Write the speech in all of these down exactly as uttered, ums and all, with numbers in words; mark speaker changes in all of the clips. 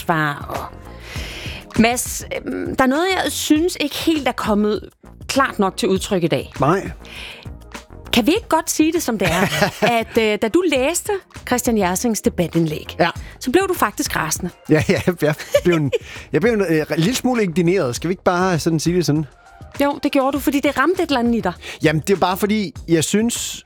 Speaker 1: ansvar. Og Mads, der er noget, jeg synes ikke helt er kommet klart nok til udtryk i dag.
Speaker 2: Nej.
Speaker 1: Kan vi ikke godt sige det, som det er, at uh, da du læste Christian Jersings debatindlæg,
Speaker 2: ja.
Speaker 1: så blev du faktisk rasende?
Speaker 2: Ja, ja jeg blev en, jeg blev en, en, en lille smule indigneret. Skal vi ikke bare sådan sige det sådan?
Speaker 1: Jo, det gjorde du, fordi det ramte et eller andet i dig.
Speaker 2: Jamen, det er bare fordi, jeg synes,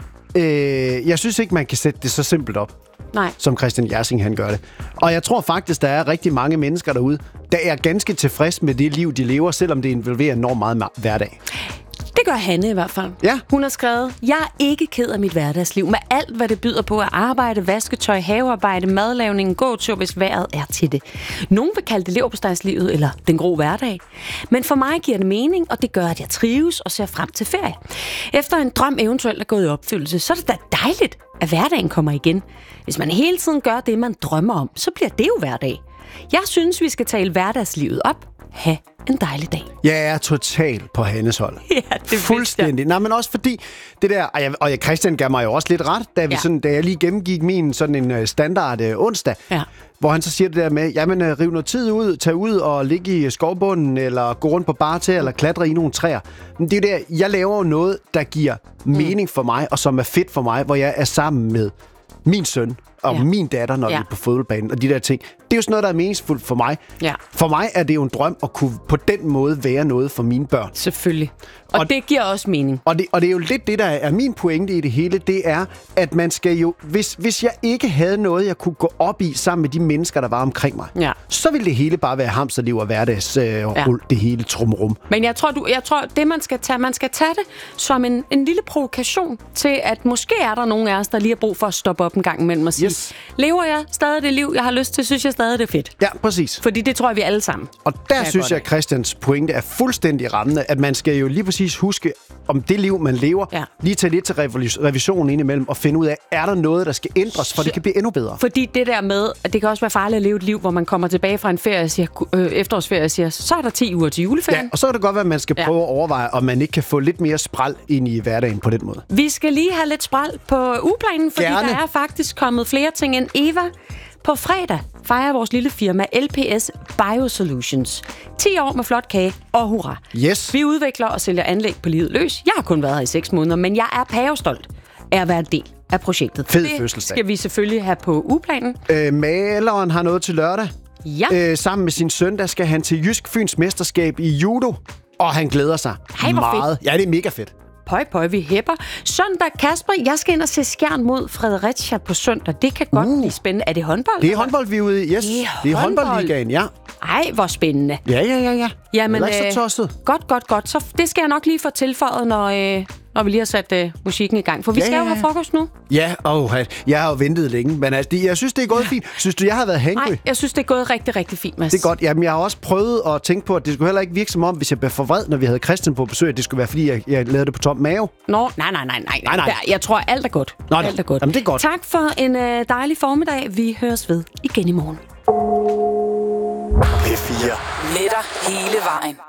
Speaker 2: øh, jeg synes ikke, man kan sætte det så simpelt op.
Speaker 1: Nej.
Speaker 2: Som Christian Jersing, han gør det. Og jeg tror faktisk, der er rigtig mange mennesker derude, der er ganske tilfreds med det liv, de lever, selvom det involverer enormt meget hverdag.
Speaker 1: Det gør Hanne i hvert fald.
Speaker 2: Ja.
Speaker 1: Hun har skrevet, jeg er ikke ked af mit hverdagsliv, med alt, hvad det byder på at arbejde, vasketøj, havearbejde, madlavning, gåtur, hvis vejret er til det. Nogen vil kalde det leverpostejslivet eller den grå hverdag. Men for mig giver det mening, og det gør, at jeg trives og ser frem til ferie. Efter en drøm eventuelt er gået i opfyldelse, så er det da dejligt, at hverdagen kommer igen. Hvis man hele tiden gør det, man drømmer om, så bliver det jo hverdag. Jeg synes, vi skal tale hverdagslivet op. Ha' en dejlig dag.
Speaker 2: Jeg er totalt på Hannes hold.
Speaker 1: Ja, det
Speaker 2: fuldstændig. Nej, men også fordi det der, og, jeg, og jeg, Christian gav mig jo også lidt ret, da, vi ja. sådan, da jeg lige gennemgik min sådan en standard uh, onsdag, ja. hvor han så siger det der med, jamen uh, riv noget tid ud, tag ud og ligge i skovbunden, eller gå rundt på barter, eller klatre i nogle træer. Men det er jo der, jeg laver jo noget, der giver mm. mening for mig, og som er fedt for mig, hvor jeg er sammen med min søn og ja. min datter, når ja. vi er på fodboldbanen, og de der ting. Det er jo sådan noget, der er meningsfuldt for mig. Ja. For mig er det jo en drøm at kunne på den måde være noget for mine børn.
Speaker 1: Selvfølgelig. Og, og det giver også mening.
Speaker 2: Og det, og det er jo lidt det, der er min pointe i det hele, det er, at man skal jo... Hvis, hvis jeg ikke havde noget, jeg kunne gå op i sammen med de mennesker, der var omkring mig, ja. så ville det hele bare være hamsterliv og hverdags øh, ja. det hele trumrum.
Speaker 1: Men jeg tror, du, jeg tror, det man skal tage, man skal tage det som en, en lille provokation til, at måske er der nogen af os, der lige har brug for at stoppe op en gang imellem og sige, yes. lever jeg stadig det liv, jeg har lyst til, synes jeg stadig det er fedt.
Speaker 2: Ja, præcis.
Speaker 1: Fordi det tror jeg, vi alle sammen.
Speaker 2: Og der jeg synes jeg, at Christians pointe er fuldstændig rammende, at man skal jo lige præcis huske, om det liv, man lever, ja. lige tage lidt til revision indimellem og finde ud af, er der noget, der skal ændres, for det kan blive endnu bedre.
Speaker 1: Fordi det der med, at det kan også være farligt at leve et liv, hvor man kommer tilbage fra en ferie og siger, øh, efterårsferie og siger, så er der ti uger til juleferien.
Speaker 2: Ja, og så kan det godt være, at man skal prøve ja. at overveje, om man ikke kan få lidt mere spræl ind i hverdagen på den måde. Vi
Speaker 1: skal lige have lidt spræl på ugeplanen, fordi Gerne. der er faktisk kommet flere ting end Eva. På fredag fejrer vores lille firma L P S Biosolutions ti år med flot kage og hurra.
Speaker 2: Yes.
Speaker 1: Vi udvikler og sælger anlæg på livet løs. Jeg har kun været her i seks måneder, men jeg er pavestolt af at være en del af projektet.
Speaker 2: Fed
Speaker 1: det
Speaker 2: fødselsdag.
Speaker 1: Skal vi selvfølgelig have på ugeplanen.
Speaker 2: Øh, maleren har noget til lørdag.
Speaker 1: Ja.
Speaker 2: Øh, sammen med sin søn, der skal han til Jysk Fyns mesterskab i judo, og han glæder sig
Speaker 1: Hej,
Speaker 2: meget.
Speaker 1: Fedt.
Speaker 2: Ja, det er mega fedt.
Speaker 1: Pøj, pøj, vi hæpper. Søndag, Kasper, jeg skal ind og se Skjern mod Fredericia på søndag. Det kan godt uh. blive spændende. Er det håndbold?
Speaker 2: Det er håndbold, vi er ude i. Yes.
Speaker 1: Det er,
Speaker 2: det er håndboldligaen, ja.
Speaker 1: Ej, hvor spændende.
Speaker 2: Ja, ja, ja, ja.
Speaker 1: Jamen,
Speaker 2: det er ikke så tosset.
Speaker 1: Godt, godt, godt. Så det skal jeg nok lige få tilføjet, når, øh, når vi lige har sat øh, musikken i gang. For vi ja, skal jo ja, ja. have frokost nu.
Speaker 2: Ja, oh, jeg har jo ventet længe. Men altså, det, jeg synes, det er gået fint. Synes du, jeg har været hangry?
Speaker 1: Nej, jeg synes, det er gået rigtig, rigtig fint, Mads.
Speaker 2: Det er godt. Jamen, jeg har også prøvet at tænke på, at det skulle heller ikke virke som om, hvis jeg blev for vred, når vi havde Christian på besøg, at det skulle være, fordi jeg, jeg lavede det på tom mave.
Speaker 1: Nå, nej, nej, nej, nej. nej, nej. Jeg tror, alt er godt.
Speaker 2: Nå,
Speaker 1: alt er godt.
Speaker 2: Jamen, det er godt.
Speaker 1: Tak for en øh, dejlig formiddag. Vi høres ved igen i morgen.
Speaker 3: P fire. Med dig hele vejen.